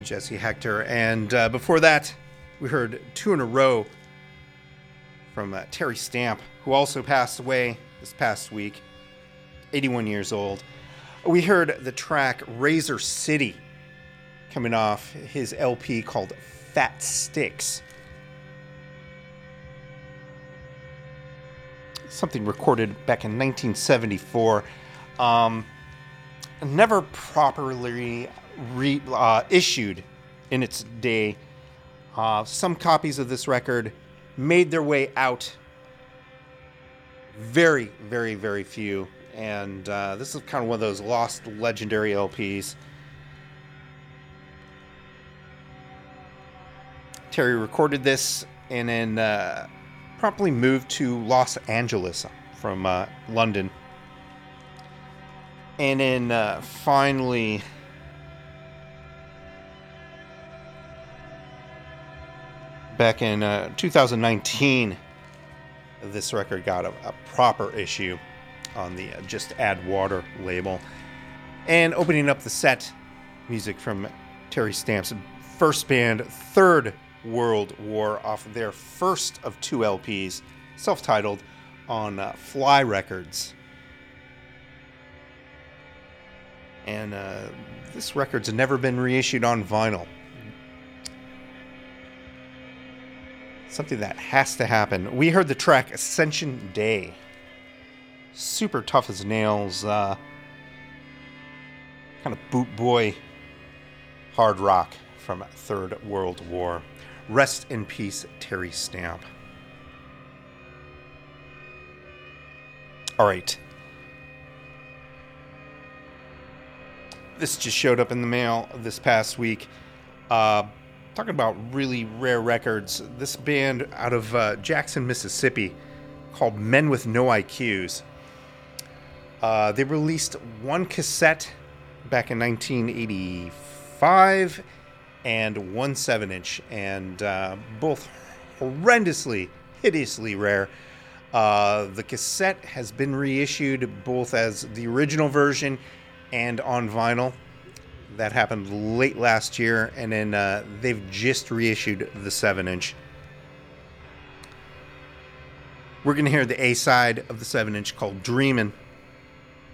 Jesse Hector. And before that, we heard two in a row from Terry Stamp, who also passed away this past week, 81 years old. We heard the track Razor City coming off his LP called Fat Sticks. Something recorded back in 1974. Never properly issued in its day. Some copies of this record made their way out. Very, very, very few. And this is kind of one of those lost legendary LPs. Terry recorded this and then promptly moved to Los Angeles from London. And then finally back in 2019, this record got a proper issue on the Just Add Water label. And opening up the set, music from Terry Stamp's first band, Third World War, off of their first of two LPs, self-titled, on Fly Records. And this record's never been reissued on vinyl. Something that has to happen. We heard the track Ascension Day. Super tough as nails. Kind of boot boy hard rock from Third World War. Rest in peace, Terry Stamp. All right. This just showed up in the mail this past week. Talking about really rare records. This band out of Jackson, Mississippi, called Men with No IQs. They released one cassette back in 1985 and one 7-inch, and both horrendously, hideously rare. The cassette has been reissued both as the original version and on vinyl. That happened late last year, and then they've just reissued the 7-inch. We're going to hear the A-side of the 7-inch called Dreamin'.